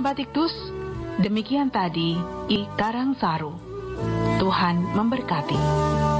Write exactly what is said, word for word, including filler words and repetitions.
sahabat Iktus, demikian tadi I Karangsaru. Tuhan memberkati.